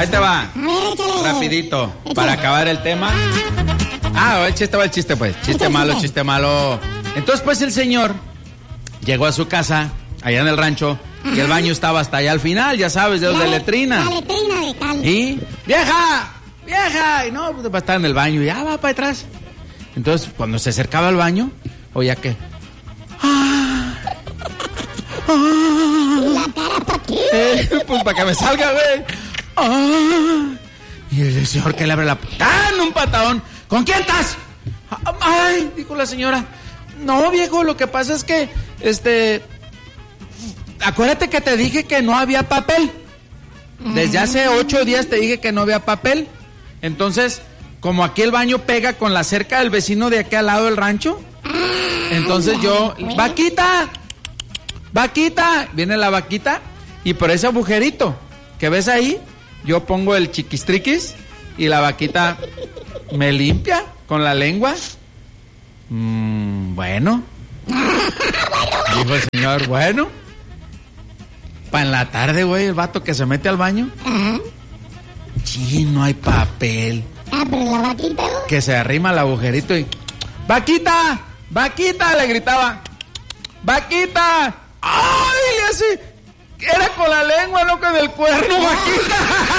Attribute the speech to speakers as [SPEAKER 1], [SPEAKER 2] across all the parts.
[SPEAKER 1] Ahí te va.
[SPEAKER 2] A ver, échale.
[SPEAKER 1] Rapidito.
[SPEAKER 2] Échale.
[SPEAKER 1] Para acabar el tema. El chiste, pues. Chiste malo. Entonces, pues, el señor llegó a su casa, allá en el rancho, y el baño estaba hasta allá al final, ya sabes, de los de letrina.
[SPEAKER 2] La letrina de cal.
[SPEAKER 1] Y, ¡vieja! Y no, pues va a estar en el baño, y ya va para atrás. Entonces, cuando se acercaba al baño, oía que...
[SPEAKER 2] ¿La cara para qué?
[SPEAKER 1] Pues para que me salga, güey. Y el señor que le abre la puerta, un patadón. ¿Con quién estás? Ay, dijo la señora. No, viejo, lo que pasa es que, acuérdate que te dije que no había papel. Desde hace 8 días te dije que no había papel. Entonces, como aquí el baño pega con la cerca del vecino de aquí al lado del rancho, entonces yo, vaquita, viene la vaquita, y por ese agujerito que ves ahí, yo pongo el chiquistriquis y la vaquita me limpia con la lengua. Bueno. Dijo el señor, bueno. Pa' en la tarde, güey, el vato que se mete al baño. Sí, no hay papel.
[SPEAKER 2] Pero la vaquita, güey.
[SPEAKER 1] Que se arrima al agujerito y... ¡Vaquita! Le gritaba. ¡Vaquita! ¡Ay! Le hace... Era con la lengua, no con el cuerno, vaquita.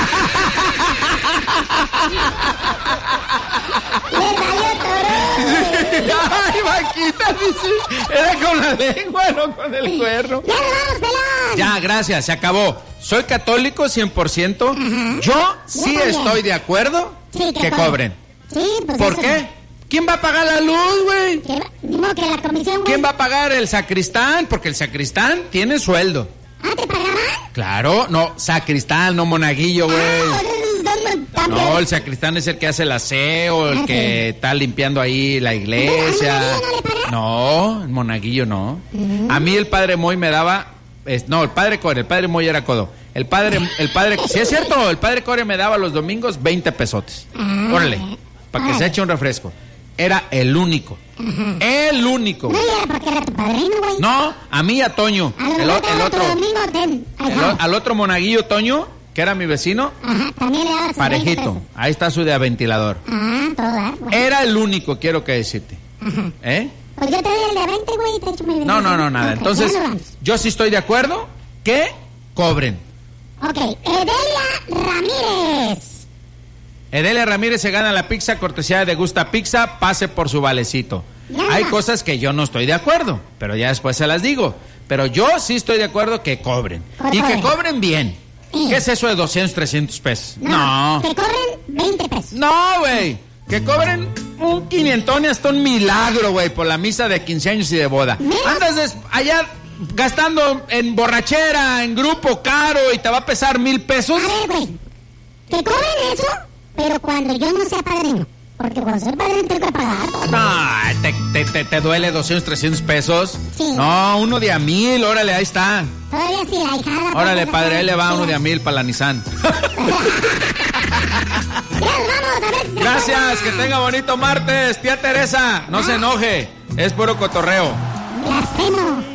[SPEAKER 2] Le salió toro.
[SPEAKER 1] Ay, vaquita, dice. Era con la lengua, no con el cuerno.
[SPEAKER 2] Ya nos vamos, pelón.
[SPEAKER 1] Ya, gracias, se acabó. Soy católico 100%. Yo sí estoy de acuerdo que cobren.
[SPEAKER 2] Sí, pues
[SPEAKER 1] ¿Por
[SPEAKER 2] eso.
[SPEAKER 1] qué? ¿Quién va a pagar la luz, güey?
[SPEAKER 2] No, que la comisión, güey.
[SPEAKER 1] ¿Quién va a pagar el sacristán? Porque el sacristán tiene sueldo.
[SPEAKER 2] ¿Te pagaban?
[SPEAKER 1] Claro, no, sacristán, no monaguillo, güey. No, el sacristán es el que hace el aseo, el que está limpiando ahí la iglesia. No, el monaguillo no. A mí el padre Moy me daba... No, el padre Moy era codo. El padre, sí es cierto, el padre Core me daba los domingos 20 pesotes. Órale, para que se eche un refresco. Era el único. El único.
[SPEAKER 2] No, era porque era tu padrino, güey.
[SPEAKER 1] No, a mí y a Toño. El otro. Al otro monaguillo Toño, que era mi vecino.
[SPEAKER 2] Ajá, también le dabas
[SPEAKER 1] parejito. Ahí está su de ventilador.
[SPEAKER 2] Todo, güey.
[SPEAKER 1] Era el único, quiero que decirte. ¿Eh?
[SPEAKER 2] Pues yo te doy el de 20, güey, y te echo mi 20.
[SPEAKER 1] No, nada.
[SPEAKER 2] Okay,
[SPEAKER 1] Entonces,
[SPEAKER 2] ya nos vamos.
[SPEAKER 1] yo sí estoy de acuerdo que cobren.
[SPEAKER 2] Ok, Edelia Ramírez.
[SPEAKER 1] Edelia Ramírez se gana la pizza cortesía de Gusta Pizza, pase por su valecito. Hay cosas que yo no estoy de acuerdo, pero ya después se las digo. Pero yo sí estoy de acuerdo que cobren. Y que cobren bien. ¿Qué es eso de 200, 300 pesos? No.
[SPEAKER 2] Que cobren 20 pesos.
[SPEAKER 1] No, güey. Que cobren un quinientón y hasta un milagro, güey, por la misa de 15 años y de boda. Andas allá gastando en borrachera, en grupo caro, y te va a pesar 1,000 pesos.
[SPEAKER 2] A ver, güey, que cobren eso, pero cuando yo no sea padrino. Porque cuando soy padrino tengo que pagar.
[SPEAKER 1] No, te duele 200, 300 pesos.
[SPEAKER 2] Sí.
[SPEAKER 1] No, uno de a 1,000, órale, ahí está.
[SPEAKER 2] Todavía sí, la hijada.
[SPEAKER 1] Órale, padre, ahí le va uno de a 1,000 para la Nissan. Gracias, que tenga bonito martes. Tía Teresa, no se enoje, es puro cotorreo.
[SPEAKER 2] Blasfemo.